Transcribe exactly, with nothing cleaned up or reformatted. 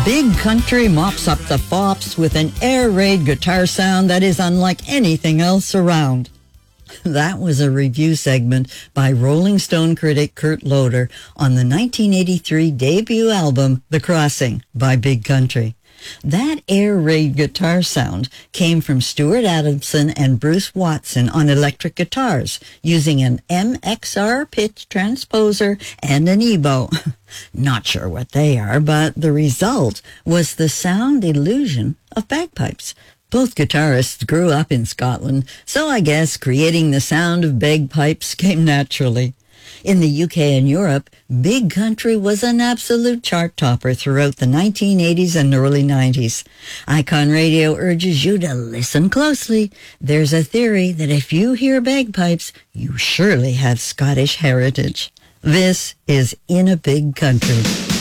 Big Country mops up the fops with an air raid guitar sound that is unlike anything else around. That was a review segment by Rolling Stone critic Kurt Loder on the nineteen eighty-three debut album, The Crossing by Big Country. That air raid guitar sound came from Stuart Adamson and Bruce Watson on electric guitars using an M X R pitch transposer and an E B O. Not sure what they are, but the result was the sound illusion of bagpipes. Both guitarists grew up in Scotland, so I guess creating the sound of bagpipes came naturally. In the U K and Europe, Big Country was an absolute chart topper throughout the nineteen eighties and early nineties. Icon Radio urges you to listen closely. There's a theory that if you hear bagpipes, you surely have Scottish heritage. This is In a Big Country.